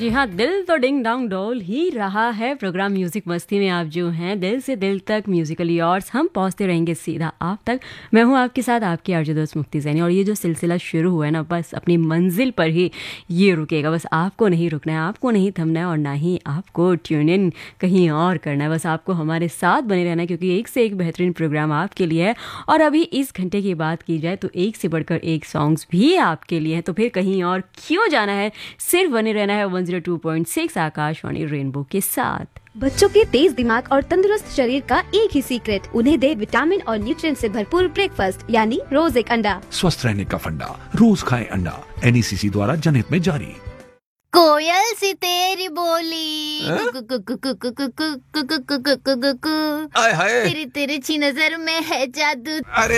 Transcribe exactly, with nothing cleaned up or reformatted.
जी हाँ, दिल तो डिंग डोंग डोल ही रहा है। प्रोग्राम म्यूजिक मस्ती में आप जो हैं दिल से दिल तक म्यूजिकली ऑर्स हम पहुंचते रहेंगे सीधा आप तक। मैं हूं आपके साथ आपकी आरजे दोस्त मुक्ति ज़ैनी और ये जो सिलसिला शुरू हुआ है ना, बस अपनी मंजिल पर ही ये रुकेगा। बस आपको नहीं रुकना है, आपको नहीं थमना है और ना ही आपको ट्यून इन कहीं और करना है। बस आपको हमारे साथ बने रहना है क्योंकि एक से एक बेहतरीन प्रोग्राम आपके लिए है। और अभी इस घंटे की बात की जाए तो एक से बढ़कर एक सॉन्ग्स भी आपके लिए हैं, तो फिर कहीं और क्यों जाना है, सिर्फ बने रहना है one zero two point six Akashvani rainbow के साथ। बच्चों के तेज दिमाग और तंदुरुस्त शरीर का एक ही सीक्रेट, उन्हें दे विटामिन और न्यूट्रिएंट से भरपूर ब्रेकफास्ट यानी रोज एक अंडा। स्वस्थ रहने का फंडा, रोज खाएं अंडा। एन ई सी सी द्वारा जनहित में जारी। कोयल सी तेरी बोली, हाय हाय, तेरी तिरछी नजर में है जादू। अरे